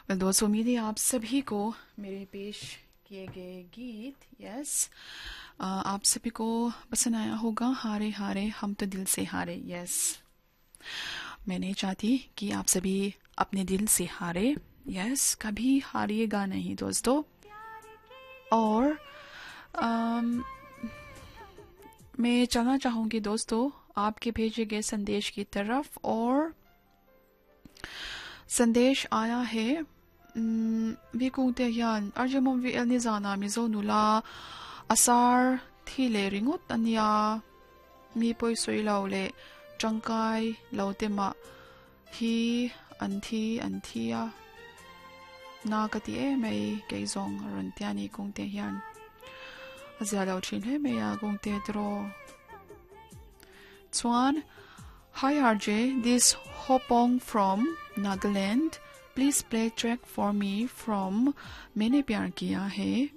दोस्तों, उम्मीद है आप सभी को मेरे पेश किए गए गीत आप सभी को पसंद आया होगा। हारे हारे हम तो दिल से हारे। मैं नहीं चाहती कि आप सभी अपने दिल से हारे। कभी हारिएगा नहीं दोस्तों। और मैं चलना चाहूंगी दोस्तों आपके भेजे गए संदेश की तरफ। और संदेश आया है vi kung te hian arjemom vi elni zana mi zo nula asar thile ringot ania mi poi soi lo le changkai lo te ma hi anthia na kati e mai ke zong ron tiani kung te hian azia lo thin he me ya kung te dro chuan hi RJ, this Hopong from Nagaland. Please play track for me from मैंने प्यार किया है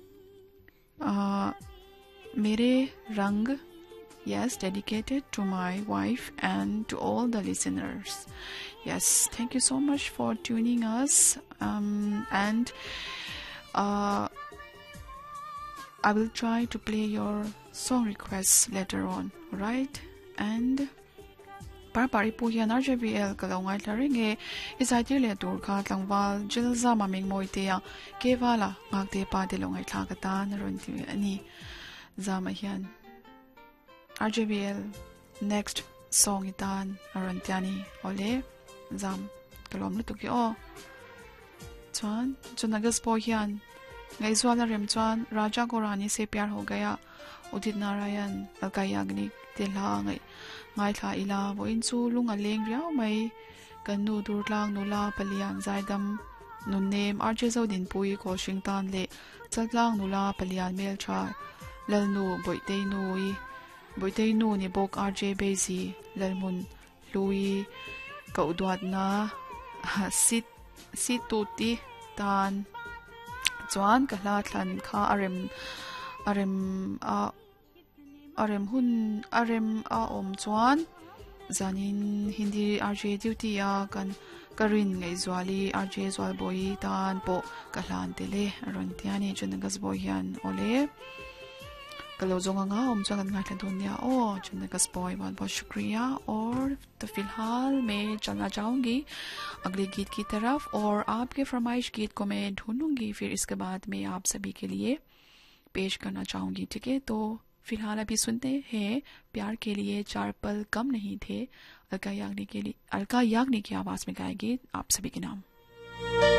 मेरे रंग. Yes, dedicated to my wife and to all the listeners. Yes, thank you so much for tuning us. And I will try to play your song requests later on, right? And Parpari Puhian RJVL Kalongai Taringe is ideally a Turka Langval, Jilza Maming Moitea, Kevala, Magde Padilongai Tagatan, Runti Ani Zamahian. RJVL next song itan Arantiani Ole Zam Kalom Lutuki O Chuan Junagas Pohian Gaiswala Remchuan Raja Gorani se pyar ho gaya Udit Narayan Alkayagni Tilhangai Ngai Tha Ila Bo Insu Lunga Leng Riao Mai Kanu Durlang Nula Palian Zaidam Nunem RJ Zodin Pui Washington Le Zatlang Nula Palian Melcha Lalnu Boitei Nui Boitei Nu ni Bok RJ Bezi Lalmun Lui Kaudwat Na Sit Tuti Tan Chuan Kahlatlan Kha Arem hun Arem Om Chuan Zanin Hindi RJ Duty Ya Kan Karin Ngai Zwali RJ Zwal Boy Tan Po Kahlan Tele Arontiani Junagas Boyan Ole Kalozonga nga Chuan Ngai Dunya O Junagas Boy बहुत बहुत शुक्रिया। और तो फिलहाल मैं चलना चाहूंगी अगले गीत की तरफ और आपके फरमाइश गीत को मैं ढूंढूंगी, फिर इसके बाद मैं आप सभी के लिए पेश करना चाहूंगी। ठीक है, तो फिलहाल अभी सुनते हैं प्यार के लिए 4 पल कम नहीं थे अलका याग्निक की आवाज में गाए गीत आप सभी के नाम।